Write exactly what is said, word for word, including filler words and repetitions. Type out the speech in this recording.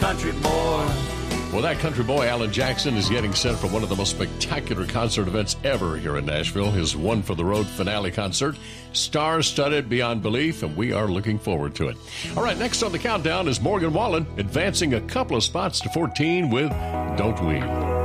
country boy. Well, that country boy, Alan Jackson, is getting set for one of the most spectacular concert events ever here in Nashville. His One for the Road finale concert, star-studded beyond belief, and we are looking forward to it. All right, next on the countdown is Morgan Wallen, advancing a couple of spots to fourteen with Don't We.